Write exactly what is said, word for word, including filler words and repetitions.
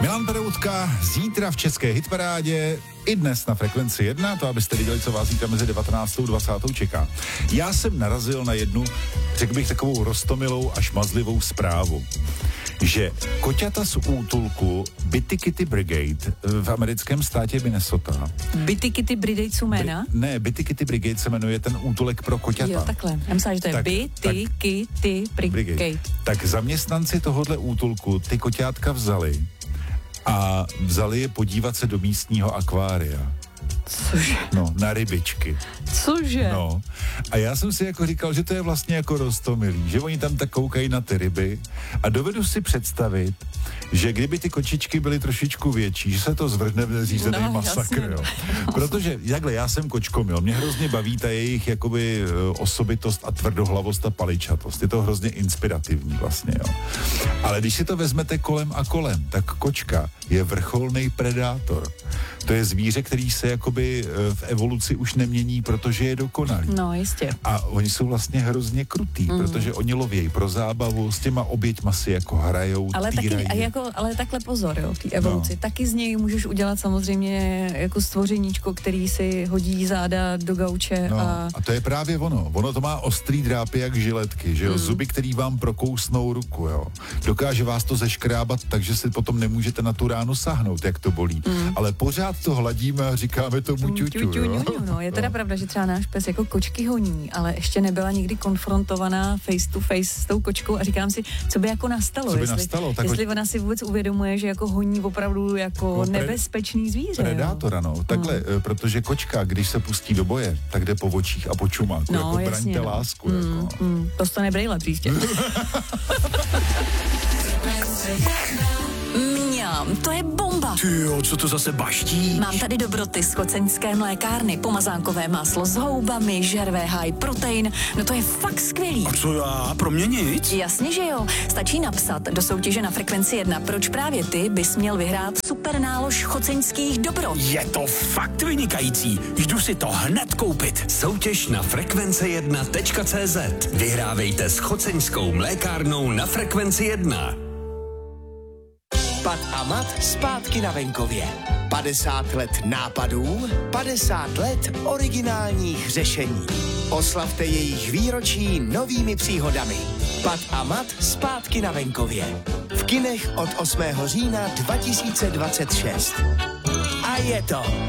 Milan Peroutka zítra v české hitparádě, i dnes na Frekvenci jedna, to abyste viděli, co vás zítra mezi devatenáctou a dvacátou čeká. Já jsem narazil na jednu, řekl bych, takovou roztomilou a šmazlivou zprávu, že koťata z útulku Bitty Kitty Brigade v americkém státě Minnesota. Bitty Kitty Brigade jsou jména? Bri- ne, Bitty Kitty Brigade se jmenuje ten útulek pro koťata. Jo, takhle. Já myslím, že to je Tak- Bitty Kitty Brigade. Brigade. Tak zaměstnanci tohohle útulku ty koťátka vzali a vzali je podívat se do místního akvária. Cože? No, na rybičky. Cože? No. A já jsem si jako říkal, že to je vlastně jako roztomilý, že oni tam tak koukají na ty ryby a dovedu si představit, že kdyby ty kočičky byly trošičku větší, že se to zvrhne v neřízený No, masakr, jasně. jo. Protože, takhle, já jsem kočkomil, mě hrozně baví ta jejich jakoby eh, osobitost a tvrdohlavost a paličatost. Je to hrozně inspirativní vlastně, jo. Ale když si to vezmete kolem a kolem, tak kočka je vrcholný predátor. To je zvíře, který se jakoby eh, v evoluci už nemění, protože je dokonalý. No, jistě. A oni jsou vlastně hrozně krutý, mm. protože oni lovějí pro zábavu, s těma oběťma si jako hrajou, Ale taky, týrají. a jako, ale takhle pozor, jo, v té evoluci. No. Taky z něj můžeš udělat samozřejmě jako stvořeníčko, který si hodí záda do gauče No, a... a to je právě ono. Ono to má ostrý drápy jak žiletky, že jo? Mm. Zuby, který vám prokousnou ruku, jo. Dokáže vás to zeškrábat, takže si potom nemůžete na tu ránu sahnout, jak to bolí. Mm. Ale pořád to hladíme a říkáme tomu ťuťu, jo? No, je teda no. pravda, že třeba náš pes jako kočky honí, ale ještě nebyla nikdy konfrontovaná face to face s tou kočkou a říkám si, co by jako nastalo, Co by jestli, nastalo? Tak jestli ona si vůbec uvědomuje, že jako honí opravdu jako Jako pre- nebezpečný zvíře. Predátora, no. Takhle, Mm. protože kočka, když se pustí do boje, tak jde po očích a po čumáku, No, jako jasně, braňte no. lásku, Mm, jako. mm, to stane brejle příště. Mňam, to je bomba. Tyjo, co to zase baští? Mám tady dobroty z choceňské mlékárny, pomazánkové máslo s houbami, žervé high protein, no to je fakt skvělý. A co já? Pro mě nic? Jasně, že jo. Stačí napsat do soutěže na Frekvenci jedna, proč právě ty bys měl vyhrát super nálož choceňských dobrot. Je to fakt vynikající. Jdu si to hned koupit. Soutěž na frekvence jedna tečka cé zet. Vyhrávejte s choceňskou mlékárnou na Frekvenci jedna. Pat a Mat zpátky na venkově. padesát let nápadů, padesát let originálních řešení. Oslavte jejich výročí novými příhodami. Pat a Mat zpátky na venkově. V kinech od osmého října dva tisíce dvacet šest. A je to